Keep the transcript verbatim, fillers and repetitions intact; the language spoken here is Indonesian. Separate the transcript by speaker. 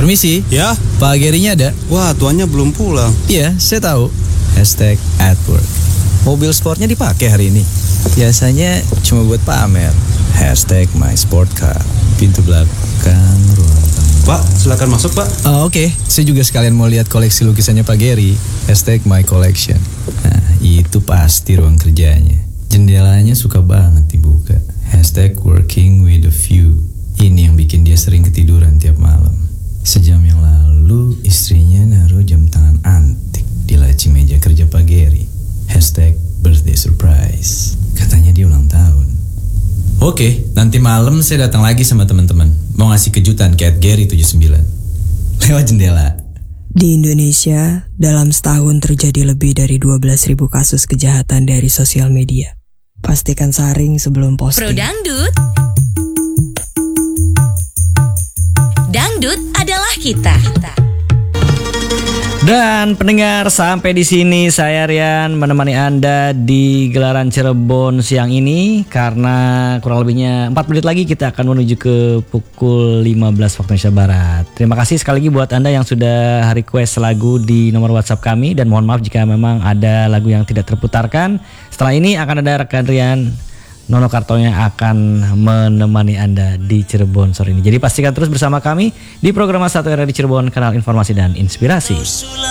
Speaker 1: Permisi.
Speaker 2: Ya?
Speaker 1: Pak Gerinya ada?
Speaker 2: Wah, tuannya belum pulang.
Speaker 1: Iya, saya tahu. Hashtag at work. Mobil sportnya dipakai hari ini. Biasanya cuma buat pamer. Hashtag my sport car. Pintu belakang ruang tamu.
Speaker 2: Pak, silakan masuk, Pak.
Speaker 1: Oh, oke, okay. Saya juga sekalian mau lihat koleksi lukisannya Pak Geri. Hashtag my collection. Nah, itu pasti ruang kerjanya. Jendelanya suka banget dibuka. Hashtag working with a view. Ini yang bikin dia sering ketiduran tiap malam. Sejam yang lalu istrinya naruh jam tangan antik di laci meja kerja Pak Geri. Hashtag birthday surprise. Katanya dia ulang tahun. Oke, nanti malam saya datang lagi sama teman-teman. Mau ngasih kejutan ke Geri tujuh puluh sembilan. Lewat jendela.
Speaker 3: Di Indonesia, dalam setahun terjadi lebih dari dua belas ribu kasus kejahatan dari sosial media. Pastikan saring sebelum posting.
Speaker 4: Pro Dangdut. Dangdut adalah kita.
Speaker 5: Dan pendengar, sampai di sini saya Rian menemani Anda di gelaran Cirebon siang ini, karena kurang lebihnya empat menit lagi kita akan menuju ke pukul lima belas waktu Indonesia Barat. Terima kasih sekali lagi buat Anda yang sudah request lagu di nomor WhatsApp kami, dan mohon maaf jika memang ada lagu yang tidak terputarkan. Setelah ini akan ada rekan Rian Nono Kartonya akan menemani Anda di Cirebon sore ini. Jadi pastikan terus bersama kami di program satu era di Cirebon, kanal informasi dan inspirasi.